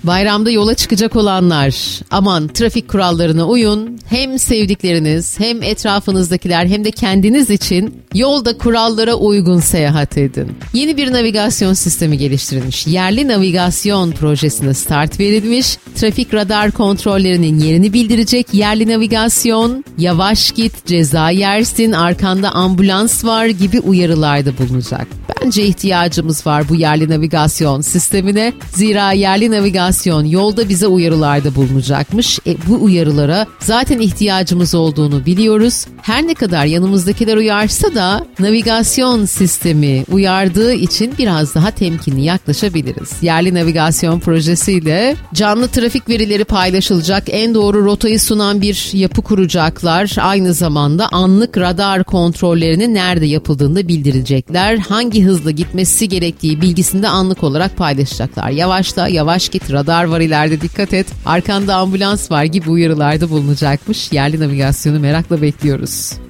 Bayramda yola çıkacak olanlar, aman trafik kurallarına uyun. Hem sevdikleriniz, hem etrafınızdakiler, hem de kendiniz için yolda kurallara uygun seyahat edin. Yeni bir navigasyon sistemi geliştirilmiş. Yerli navigasyon projesine start verilmiş. Trafik radar kontrollerinin yerini bildirecek yerli navigasyon, yavaş git, ceza yersin, arkanda ambulans var gibi uyarılarda bulunacak. Bence ihtiyacımız var bu yerli navigasyon sistemine. Zira yerli navigasyon yolda bize uyarılarda bulunacakmış. Bu uyarılara zaten ihtiyacımız olduğunu biliyoruz. Her ne kadar yanımızdakiler uyarsa da navigasyon sistemi uyardığı için biraz daha temkinli yaklaşabiliriz. Yerli navigasyon projesiyle canlı trafik verileri paylaşılacak, en doğru rotayı sunan bir yapı kuracaklar. Aynı zamanda anlık radar kontrollerinin nerede yapıldığını da bildirecekler. Hangi hızla gitmesi gerektiği bilgisini de anlık olarak paylaşacaklar. Yavaşla, yavaş git, radar var ileride, dikkat et, arkanda ambulans var gibi uyarılarda bulunacakmış. Yerli navigasyonu merakla bekliyoruz.